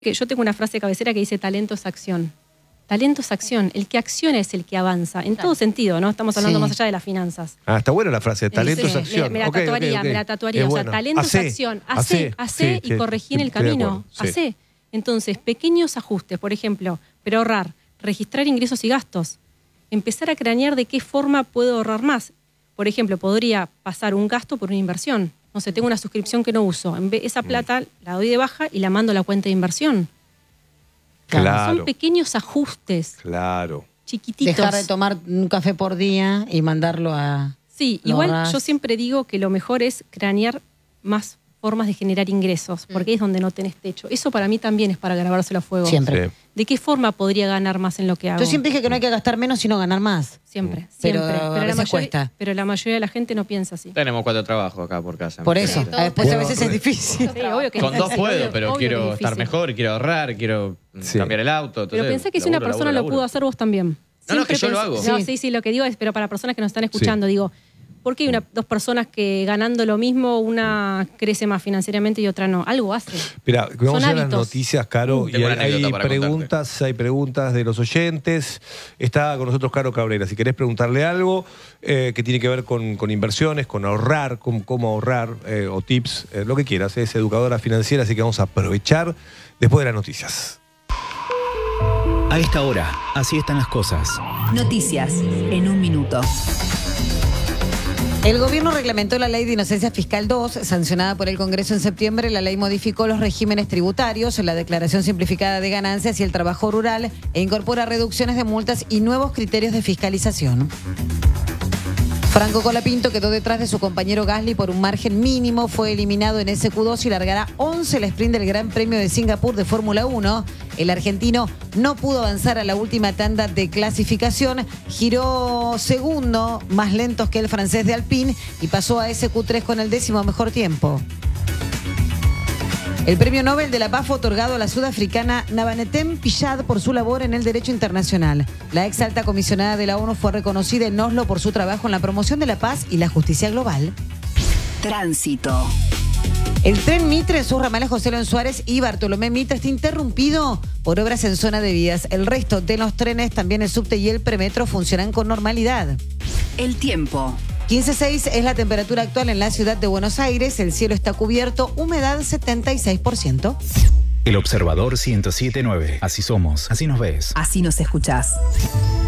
Que yo tengo una frase cabecera que dice talento es acción. Talento es acción. El que acciona es el que avanza. En todo sentido, ¿no? Estamos hablando más allá de las finanzas. Ah, está buena la frase. Talento es acción. Me la tatuaría, me la tatuaría. O sea, talento es acción. Hacé y corregí en el camino. Hacé. Entonces, pequeños ajustes, por ejemplo, pero ahorrar, registrar ingresos y gastos. Empezar a cranear de qué forma puedo ahorrar más. Por ejemplo, podría pasar un gasto por una inversión. No sé, tengo una suscripción que no uso. Esa plata la doy de baja y la mando a la cuenta de inversión. Claro. Son pequeños ajustes. Claro. Chiquititos. Dejar de tomar un café por día y mandarlo a... Sí, igual yo siempre digo que lo mejor es cranear más formas de generar ingresos, porque es donde no tenés techo. Eso para mí también es para grabárselo a fuego. Siempre. Sí. ¿De qué forma podría ganar más en lo que hago? Yo siempre dije que no hay que gastar menos, sino ganar más. Siempre, Pero siempre. a veces cuesta. Pero la mayoría de la gente no piensa así. Tenemos 4 trabajos acá por casa. Por eso. Después a veces es Sí, difícil. obvio que Con es 2 difícil, puedo, obvio pero que es quiero difícil. estar mejor, quiero ahorrar, quiero cambiar el auto. Pero pensá que si una persona lo pudo hacer, vos también. No, que yo Siempre lo hago. No, sí, lo que digo es, pero para personas que nos están escuchando, digo, ¿por qué hay dos personas que ganando lo mismo, una crece más financieramente y otra no? Algo hace. Mira, vamos Son a las hábitos. noticias, Caro, y Tengo una hay anécdota para preguntas de los oyentes. Está con nosotros Caro Cabrera. Si querés preguntarle algo que tiene que ver con inversiones, con ahorrar, con cómo ahorrar, o tips, lo que quieras. Es educadora financiera, así que vamos a aprovechar después de las noticias. A esta hora, así están las cosas. Noticias en un minuto. El gobierno reglamentó la Ley de Inocencia Fiscal 2, sancionada por el Congreso en septiembre. La ley modificó los regímenes tributarios, la declaración simplificada de ganancias y el trabajo rural, e incorpora reducciones de multas y nuevos criterios de fiscalización. Franco Colapinto quedó detrás de su compañero Gasly por un margen mínimo, fue eliminado en SQ2 y largará 11 el sprint del Gran Premio de Singapur de Fórmula 1. El argentino no pudo avanzar a la última tanda de clasificación, giró segundo, más lentos que el francés de Alpine, y pasó a SQ3 con el 10º mejor tiempo. El premio Nobel de la Paz fue otorgado a la sudafricana Nabanetem Pillad por su labor en el derecho internacional. La ex alta comisionada de la ONU fue reconocida en Oslo por su trabajo en la promoción de la paz y la justicia global. Tránsito. El tren Mitre en sus ramales José León Suárez y Bartolomé Mitre está interrumpido por obras en zona de vías. El resto de los trenes, también el subte y el premetro, funcionan con normalidad. El tiempo. 15,6 es la temperatura actual en la ciudad de Buenos Aires. El cielo está cubierto, humedad 76%. El Observador 107.9. Así somos, así nos ves. Así nos escuchás.